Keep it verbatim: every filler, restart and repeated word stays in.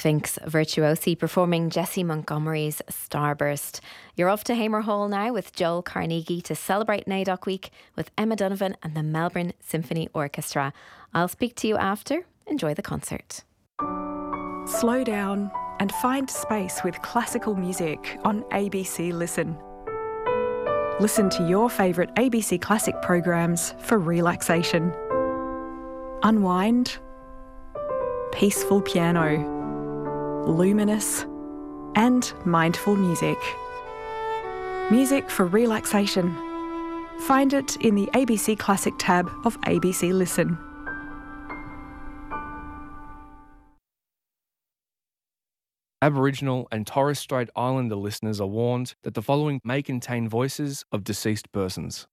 Sphinx Virtuosi performing Jessie Montgomery's Starburst. You're off to Hamer Hall now with Joel Carnegie to celebrate NAIDOC Week with Emma Donovan and the Melbourne Symphony Orchestra. I'll speak to you after. Enjoy the concert. Slow down and find space with classical music on A B C Listen. Listen to your favourite A B C Classic programs for relaxation. Unwind, peaceful piano, luminous and mindful music. Music for relaxation. Find it in the A B C Classic tab of A B C Listen. Aboriginal and Torres Strait Islander listeners are warned that the following may contain voices of deceased persons.